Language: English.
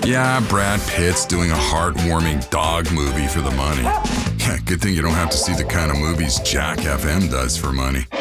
Yeah, Brad Pitt's doing a heartwarming dog movie for the money. Yeah, good thing you don't have to see the kind of movies Jack FM does for money.